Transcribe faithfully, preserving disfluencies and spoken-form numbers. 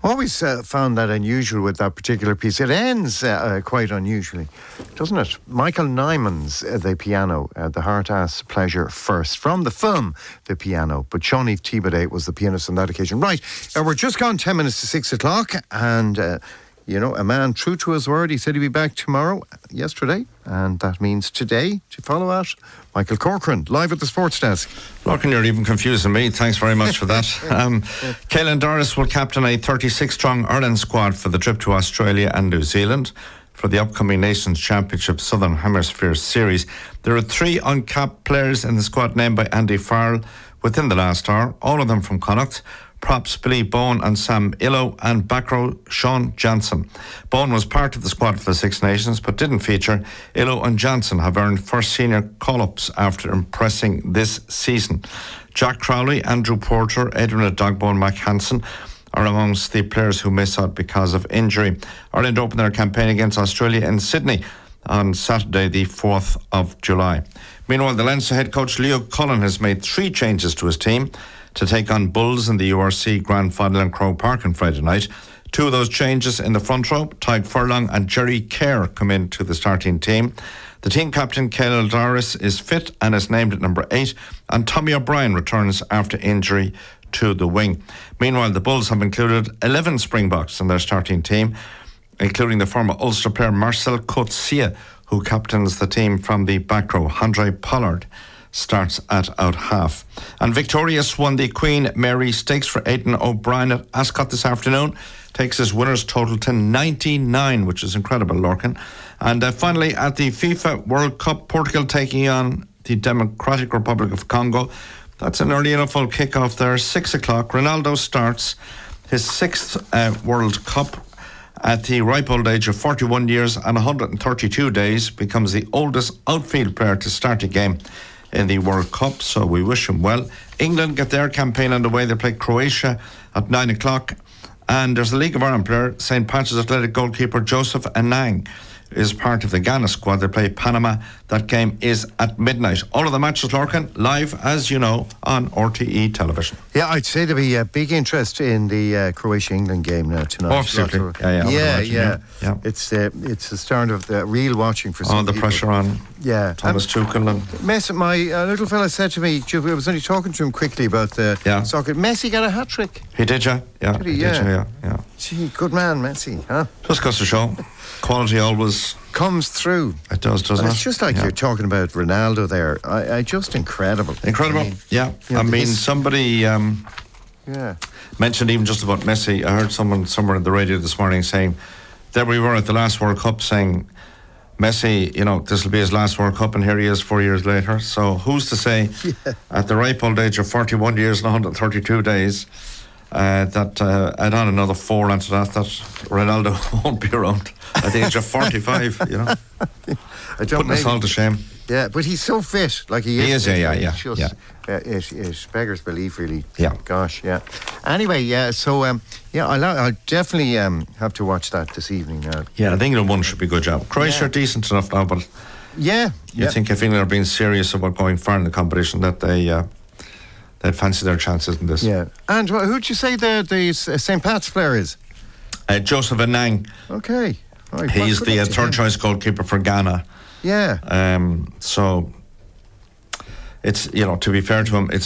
Always uh, found that unusual with that particular piece. It ends uh, uh, quite unusually, doesn't it? Michael Nyman's uh, The Piano, uh, The Heart-Ass Pleasure First, from the film The Piano. But Sean-Eve Thibaudet was the pianist on that occasion. Right, uh, we're just gone ten minutes to six o'clock, and... Uh, You know, a man true to his word. He said he'd be back tomorrow, yesterday, and that means today, to follow out, Michael Corcoran, live at the Sports Desk. Lorcan, you're even confusing me. Thanks very much for that. um, Caelan Doris will captain a thirty-six strong Ireland squad for the trip to Australia and New Zealand for the upcoming Nations Championship Southern Hemisphere Series. There are three uncapped players in the squad named by Andy Farrell within the last hour, all of them from Connacht. Props Billy Bowen and Sam Illo, and back row Sean Jansen. Bowen was part of the squad for the Six Nations but didn't feature. Illo and Jansen have earned first senior call-ups after impressing this season. Jack Crowley, Andrew Porter, Edwin Adogbo and Mac Hansen are amongst the players who miss out because of injury. Ireland opened their campaign against Australia in Sydney on Saturday the fourth of July. Meanwhile, the Leinster head coach Leo Cullen has made three changes to his team to take on Bulls in the U R C Grand Final in Croke Park on Friday night. Two of those changes in the front row, Tadhg Furlong and Jerry Kerr, come into the starting team. The team captain, Caelan Doris, is fit and is named at number eight, and Tommy O'Brien returns after injury to the wing. Meanwhile, the Bulls have included eleven Springboks in their starting team, including the former Ulster player Marcel Coetzee, who captains the team from the back row. Handré Pollard starts at out half. And Victorious won the Queen Mary Stakes for Aidan O'Brien at Ascot this afternoon. Takes his winners total to ninety-nine, which is incredible, Lorcan. And uh, finally, at the FIFA World Cup, Portugal taking on the Democratic Republic of Congo. That's an early enough old kick-off there. Six o'clock. Ronaldo starts his sixth uh, World Cup at the ripe old age of forty-one years and one hundred thirty-two days. Becomes the oldest outfield player to start a game in the World Cup, so we wish him well. England get their campaign underway. They play Croatia at nine o'clock, and there's a League of Ireland player, Saint Patrick's Athletic goalkeeper Joseph Anang is part of the Ghana squad. They play Panama. That game is at midnight. All of the matches, Lorcan, live, as you know, on R T E television. Yeah, I'd say there'll be a big interest in the uh, Croatia-England game now tonight. Oh, absolutely. Of, yeah, yeah, yeah, imagine, yeah. yeah, yeah. It's uh, it's the start of the real watching for some All the people. pressure on yeah. Thomas Tuchel. And Messi, my uh, little fella said to me, I was only talking to him quickly about the yeah. soccer. Messi got a hat-trick. He did, yeah. Yeah, did he? he Yeah. Did, yeah, yeah. Gee, good man, Messi, huh? Just goes to show. Quality always comes through. It does, doesn't and it? It's just like yeah. you're talking about Ronaldo there. I, I just incredible. Incredible, I mean, yeah. you know, I mean, his, somebody um, yeah. mentioned even just about Messi. I heard someone somewhere on the radio this morning saying, there we were at the last World Cup saying, Messi, you know, this will be his last World Cup, and here he is four years later. So who's to say yeah. at the ripe old age of forty-one years and one hundred thirty-two days, Uh, that uh, add on another four onto that, that Ronaldo won't be around at the age of forty-five, you know. I don't Putting us all to shame. Yeah, but he's so fit, like he, he is. He is, yeah, yeah, yeah. Just, yeah. Uh, it, it beggars belief, really. Yeah. Gosh, yeah. Anyway, yeah, so, um, yeah, I'll, I'll definitely um, have to watch that this evening. Uh, yeah, I think England one should be a good job. Croatia yeah. are decent enough now, but yeah, you yeah. think if England are being serious about going far in the competition, that they... Uh, they'd fancy their chances in this. Yeah. And uh, who'd you say the, the uh, Saint Pat's player is? Uh, Joseph Anang. Okay. Right. He's the uh, third choice goalkeeper for Ghana. Yeah. Um, so, it's, you know, to be fair to him, it's